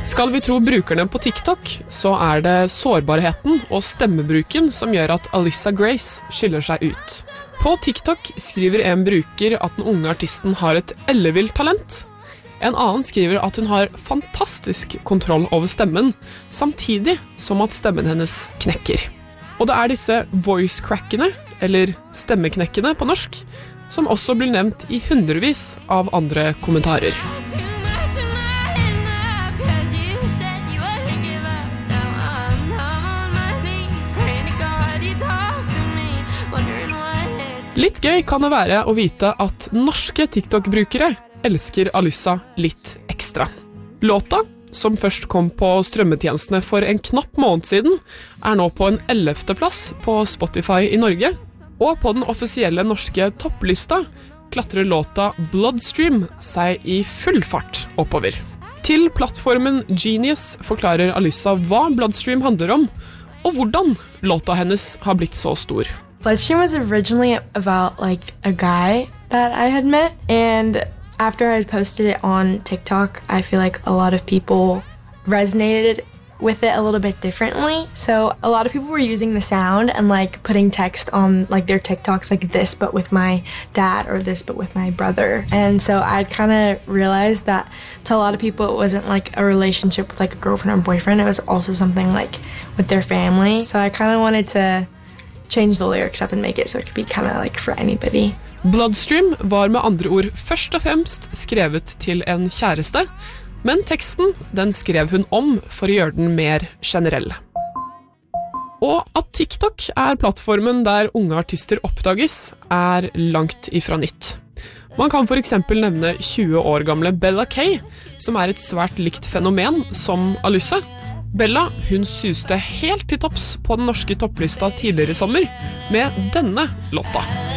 Skal vi tro brukerne på TikTok, så det sårbarheten og stemmebruken som gjør at Alyssa Grace skiller seg ut. På TikTok skriver en bruker at den unge artisten har et ellevilt talent. En annen skriver at hun har fantastisk kontroll over stemmen, samtidig som at stemmen hennes knekker. Og det disse voice-crackene, eller stemmeknekkene på norsk, som også blir nevnt i hundrevis av andre kommentarer. Litt gøy kan det være å vite at norske TikTok-brukere elsker Alyssa litt ekstra. Låta, som først kom på strømmetjenestene for en knapp måned siden, nå på en 11. plass på Spotify i Norge, og på den offisielle norske topplista klatrer låta Bloodstream seg i full fart oppover. Til plattformen Genius forklarer Alyssa hva Bloodstream handler om, og hvordan låta hennes har blitt så stor. Bloodstream was originally about like a guy that I had met, and after I had posted it on TikTok, I feel like a lot of people resonated with it a little bit differently. So a lot of people were using the sound and like putting text on like their TikToks like this but with my dad or this but with my brother. And so I'd kind of realized that to a lot of people it wasn't like a relationship with like a girlfriend or boyfriend. It was also something like with their family. So I kind of wanted to change the lyrics up and make it so it could be kind of like for anybody. Bloodstream var med andre ord først og fremst skrevet til en kjæreste, men teksten den skrev hun om for å gjøre den mer generell. Og at TikTok plattformen der unge artister oppdages, langt ifra nytt. Man kan for eksempel nevne 20 år gamle Bella K, som et svært likt fenomen som Alyssa. Bella, hun suste helt til topps på den norske topplista tidligere i sommer med denne låta.